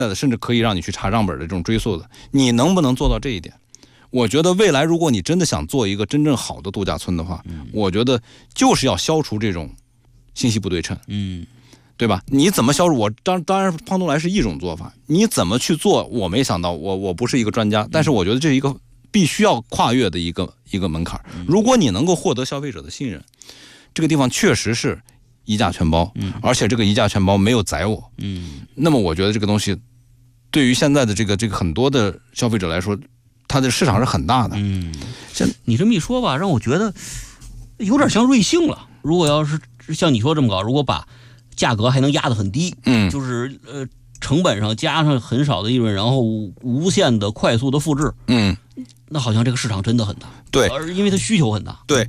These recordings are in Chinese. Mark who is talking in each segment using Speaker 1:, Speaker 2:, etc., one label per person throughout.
Speaker 1: 甚至可以让你去查账本的这种追溯的，你能不能做到这一点？我觉得未来如果你真的想做一个真正好的度假村的话，我觉得就是要消除这种信息不对称，对吧？你怎么消除？当然胖东来是一种做法，你怎么去做？我没想到，我不是一个专家，但是我觉得这是一个必须要跨越的一个门槛。如果你能够获得消费者的信任，这个地方确实是一价全包，而且这个一价全包没有宰我，那么我觉得这个东西对于现在的这个很多的消费者来说，它的市场是很大的。
Speaker 2: 你这么一说吧，让我觉得有点像瑞幸了。如果要是像你说这么搞，如果把价格还能压得很低，就是成本上加上很少的利润，然后无限的快速的复制，那好像这个市场真的很大。
Speaker 1: 对，
Speaker 2: 而因为它需求很大。
Speaker 1: 对。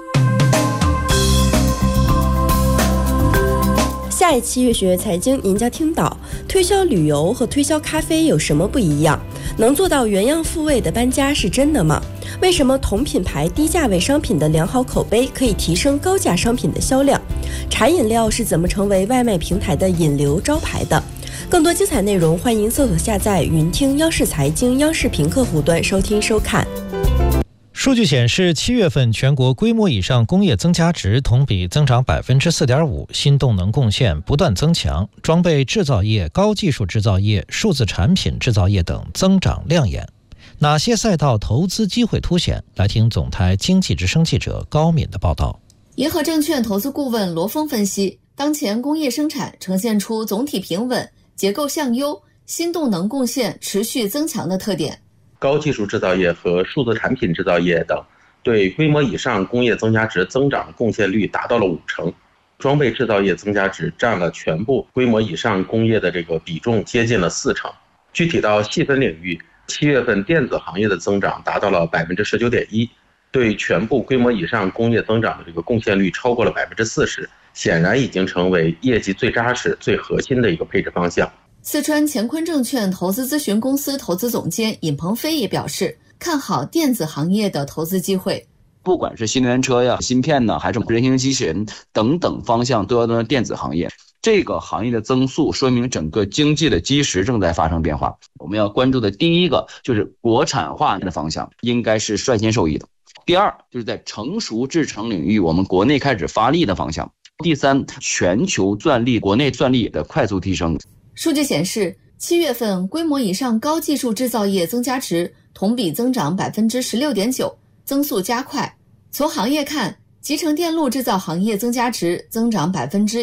Speaker 3: 下一期越学越财经，您将听到推销旅游和推销咖啡有什么不一样？能做到原样复位的搬家是真的吗？为什么同品牌低价位商品的良好口碑可以提升高价商品的销量？茶饮料是怎么成为外卖平台的引流招牌的？更多精彩内容，欢迎搜索下载云听央视财经央视频客户端收听收看。
Speaker 4: 数据显示，7月份全国规模以上工业增加值同比增长 4.5%， 新动能贡献不断增强，装备制造业、高技术制造业、数字产品制造业等增长亮眼。哪些赛道投资机会凸显？来听总台经济之声记者高敏的报道。
Speaker 5: 银河证券投资顾问罗峰分析，当前工业生产呈现出总体平稳、结构向优、新动能贡献持续增强的特点。
Speaker 6: 高技术制造业和数字产品制造业等对规模以上工业增加值增长的贡献率达到了50%，装备制造业增加值占了全部规模以上工业的这个比重接近了40%。具体到细分领域，7月份电子行业的增长达到了 19.1%， 对全部规模以上工业增长的这个贡献率超过了 40%， 显然已经成为业绩最扎实、最核心的一个配置方向。
Speaker 5: 四川乾坤证券投资咨询公司投资总监尹鹏飞也表示，看好电子行业的投资机会。
Speaker 7: 不管是新能源车呀、芯片呢，还是人形机器人等等方向，都要到电子行业。这个行业的增速说明整个经济的基石正在发生变化。我们要关注的第一个就是国产化的方向，应该是率先受益的。第二，就是在成熟制程领域，我们国内开始发力的方向。第三，全球算力、国内算力的快速提升。
Speaker 5: 数据显示，7月份规模以上高技术制造业增加值同比增长 16.9%， 增速加快。从行业看，集成电路制造行业增加值增长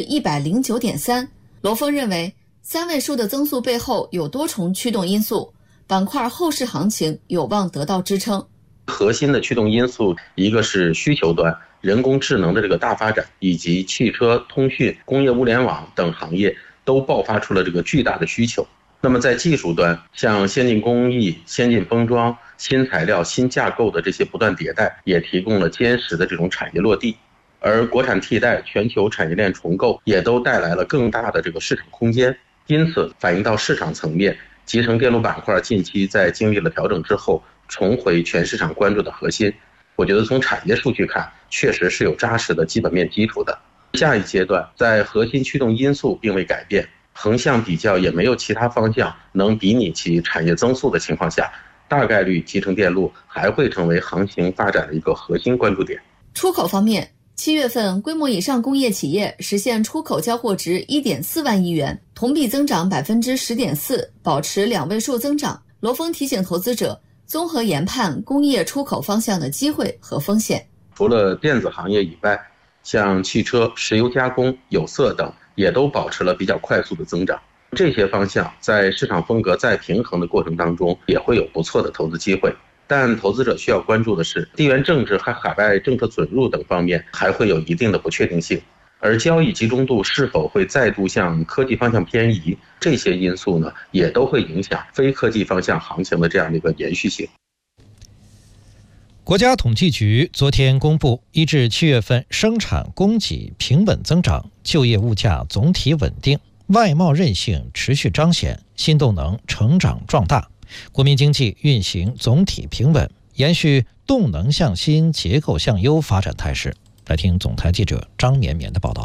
Speaker 5: 109.3%。 罗峰认为3位数的增速背后有多重驱动因素，板块后市行情有望得到支撑。
Speaker 6: 核心的驱动因素，一个是需求端，人工智能的这个大发展，以及汽车、通讯、工业物联网等行业都爆发出了这个巨大的需求。那么在技术端，像先进工艺、先进封装、新材料、新架构的这些不断迭代，也提供了坚实的这种产业落地。而国产替代、全球产业链重构也都带来了更大的这个市场空间。因此反映到市场层面，集成电路板块近期在经历了调整之后，重回全市场关注的核心。我觉得从产业数据看，确实是有扎实的基本面基础的。下一阶段，在核心驱动因素并未改变，横向比较也没有其他方向能比拟其产业增速的情况下，大概率集成电路还会成为行情发展的一个核心关注点。
Speaker 5: 出口方面，7月份规模以上工业企业实现出口交货值 1.4 万亿元，同比增长 10.4%， 保持2位数增长。罗峰提醒投资者综合研判工业出口方向的机会和风险。
Speaker 6: 除了电子行业以外，像汽车、石油加工、有色等也都保持了比较快速的增长。这些方向在市场风格再平衡的过程当中，也会有不错的投资机会。但投资者需要关注的是，地缘政治和海外政策准入等方面还会有一定的不确定性，而交易集中度是否会再度向科技方向偏移，这些因素呢，也都会影响非科技方向行情的这样的一个延续性。
Speaker 4: 国家统计局昨天公布，1至7月份生产供给平稳增长，就业物价总体稳定，外贸韧性持续彰显，新动能成长壮大，国民经济运行总体平稳，延续动能向新、结构向优发展态势。来听总台记者张绵绵的报道。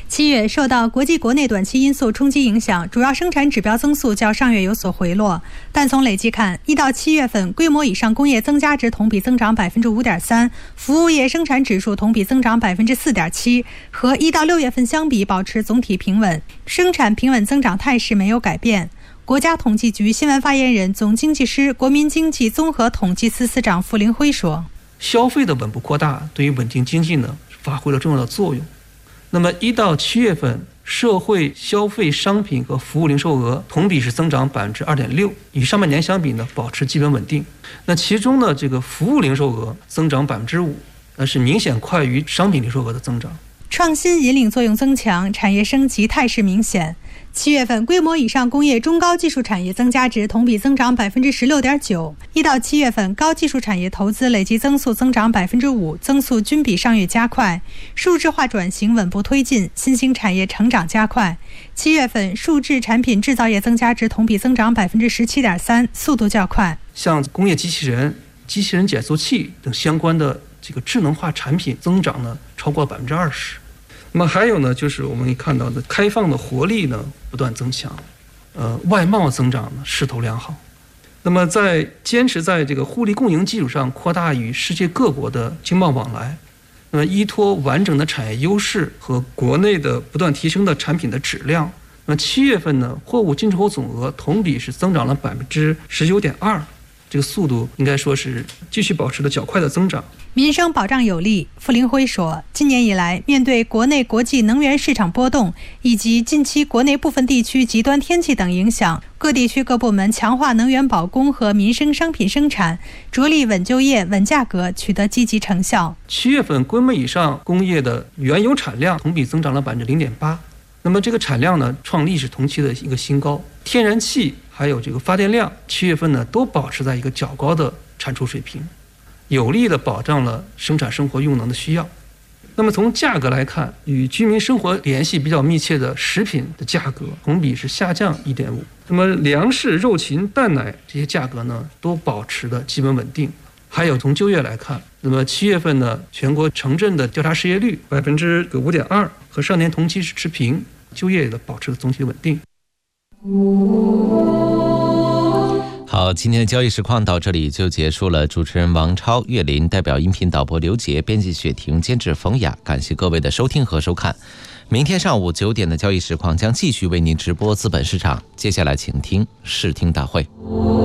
Speaker 8: 7月受到国际国内短期因素冲击影响，主要生产指标增速较上月有所回落，但从累计看，1到7月份规模以上工业增加值同比增长 5.3%， 服务业生产指数同比增长 4.7%， 和1到6月份相比保持总体平稳，生产平稳增长态势没有改变。国家统计局新闻发言人、总经济师、国民经济综合统计司司长傅凌辉说：“
Speaker 9: 消费的稳步扩大对于稳定经济呢发挥了重要的作用。那么1到7月份，社会消费商品和服务零售额同比是增长 2.6%， 与上半年相比呢保持基本稳定。那其中呢这个服务零售额增长 5%， 那是明显快于商品零售额的增长。
Speaker 8: 创新引领作用增强，产业升级态势明显。7月份规模以上工业中高技术产业增加值同比增长 16.9%， 1到7月份高技术产业投资累计增速增长 5%， 增速均比上月加快，数字化转型稳步推进，新兴产业成长加快。7月份数字产品制造业增加值同比增长 17.3%， 速度较快。
Speaker 9: 像工业机器人、机器人减速器等相关的这个智能化产品增长呢超过 20%。那么还有呢，就是我们看到的开放的活力呢不断增强，外贸增长呢势头良好。那么在坚持在这个互利共赢基础上扩大与世界各国的经贸往来，那么依托完整的产业优势和国内的不断提升的产品的质量，那么7月份呢货物进出口总额同比是增长了 19.2%， 这个速度应该说是继续保持了较快的增长。
Speaker 8: 民生保障有力，傅凌辉说，今年以来，面对国内国际能源市场波动以及近期国内部分地区极端天气等影响，各地区各部门强化能源保供和民生商品生产，着力稳就业、稳价格，取得积极成效。
Speaker 9: 7月份规模以上工业的原油产量同比增长了 0.8%， 那么这个产量呢创历史同期的一个新高。天然气还有这个发电量7月份呢都保持在一个较高的产出水平，有力地保障了生产生活用能的需要。那么从价格来看，与居民生活联系比较密切的食品的价格同比是下降 1.5%。那么粮食、肉禽、蛋奶这些价格呢都保持的基本稳定。还有从就业来看，那么7月份呢全国城镇的调查失业率 5.2%， 和上年同期是持平，就业的保持了总体稳定。
Speaker 10: 好，今天的交易实况到这里就结束了。主持人王超、岳林，代表音频导播刘杰，编辑雪婷，监制冯雅，感谢各位的收听和收看。明天上午9点的交易实况将继续为您直播资本市场，接下来请听视听大会。